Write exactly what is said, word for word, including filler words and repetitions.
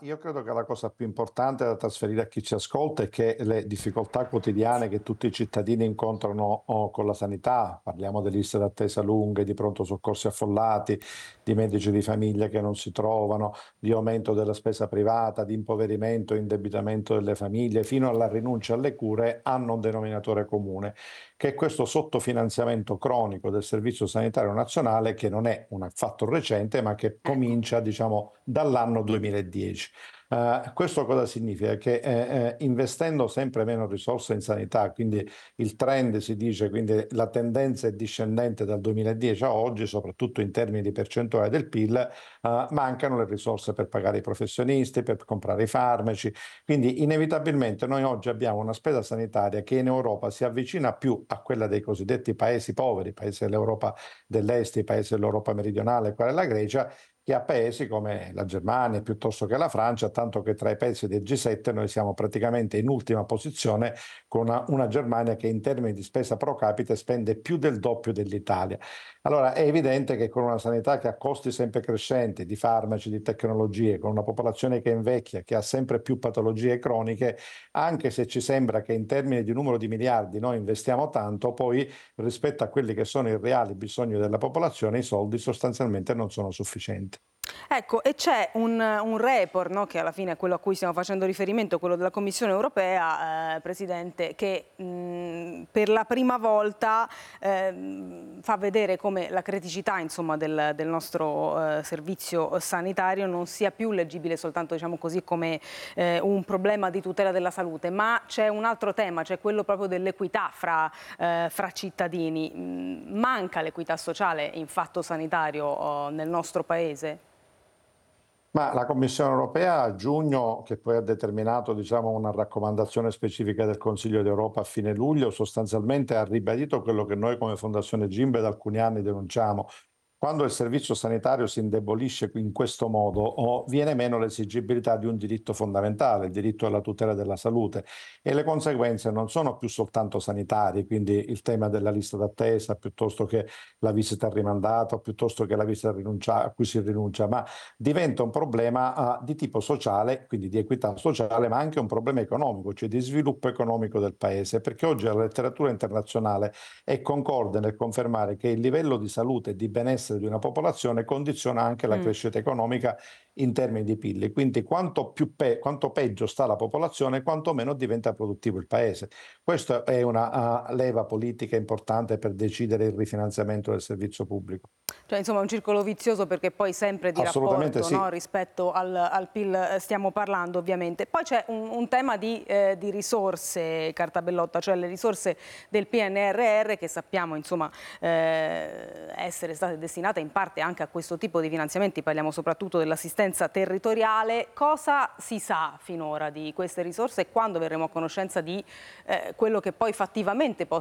io credo che la cosa più importante da trasferire a chi ci ascolta è che le difficoltà quotidiane che tutti i cittadini incontrano oh, con la sanità, parliamo di liste d'attesa lunghe, di pronto soccorsi affollati, di medici di famiglia che non si trovano, di aumento della spesa privata, di impoverimento e indebitamento delle famiglie, fino alla rinuncia alle cure, hanno un denominatore comune, che è questo sottofinanziamento cronico del Servizio Sanitario Nazionale, che non è un fatto recente, ma che Ecco. comincia, diciamo, dall'anno duemiladieci. Uh, questo cosa significa? Che eh, eh, investendo sempre meno risorse in sanità, quindi il trend si dice, quindi la tendenza è discendente dal duemiladieci a oggi, soprattutto in termini di percentuale del P I L, uh, mancano le risorse per pagare i professionisti, per comprare i farmaci, quindi inevitabilmente noi oggi abbiamo una spesa sanitaria che in Europa si avvicina più a quella dei cosiddetti paesi poveri, paesi dell'Europa dell'Est, i paesi dell'Europa meridionale, quale la Grecia, che a paesi come la Germania piuttosto che la Francia, tanto che tra i paesi del G sette noi siamo praticamente in ultima posizione con una, una Germania che in termini di spesa pro capite spende più del doppio dell'Italia. Allora è evidente che con una sanità che ha costi sempre crescenti di farmaci, di tecnologie, con una popolazione che invecchia, che ha sempre più patologie croniche, anche se ci sembra che in termini di numero di miliardi noi investiamo tanto, poi rispetto a quelli che sono i reali bisogni della popolazione, i soldi sostanzialmente non sono sufficienti. Ecco, e c'è un, un report, no, che alla fine è quello a cui stiamo facendo riferimento, quello della Commissione europea, eh, Presidente, che mh, per la prima volta eh, fa vedere come la criticità, insomma, del, del nostro eh, servizio sanitario non sia più leggibile soltanto, diciamo così, come eh, un problema di tutela della salute, ma c'è un altro tema, c'è quello proprio dell'equità fra, eh, fra cittadini. Mh, manca l'equità sociale in fatto sanitario oh, nel nostro Paese? Ma la Commissione europea a giugno, che poi ha determinato, diciamo, una raccomandazione specifica del Consiglio d'Europa a fine luglio, sostanzialmente ha ribadito quello che noi come Fondazione Gimbe da alcuni anni denunciamo. Quando il servizio sanitario si indebolisce in questo modo, o viene meno l'esigibilità di un diritto fondamentale, il diritto alla tutela della salute, e le conseguenze non sono più soltanto sanitarie, quindi il tema della lista d'attesa, piuttosto che la visita rimandata, piuttosto che la visita rinuncia, a cui si rinuncia, ma diventa un problema uh, di tipo sociale, quindi di equità sociale, ma anche un problema economico, cioè di sviluppo economico del paese, perché oggi la letteratura internazionale è concorde nel confermare che il livello di salute e di benessere di una popolazione condiziona anche la Mm. crescita economica in termini di P I L. Quindi quanto, più pe- quanto peggio sta la popolazione, quanto meno diventa produttivo il paese. Questa è una uh, leva politica importante per decidere il rifinanziamento del servizio pubblico. Cioè, insomma, è un circolo vizioso perché poi sempre di Assolutamente rapporto, no, sì. rispetto al, al P I L stiamo parlando ovviamente. Poi c'è un, un tema di, eh, di risorse, Cartabellotta, cioè le risorse del P N R R che sappiamo insomma eh, essere state destinate in parte anche a questo tipo di finanziamenti, parliamo soprattutto dell'assistenza territoriale. Cosa si sa finora di queste risorse e quando verremo a conoscenza di eh, quello che poi fattivamente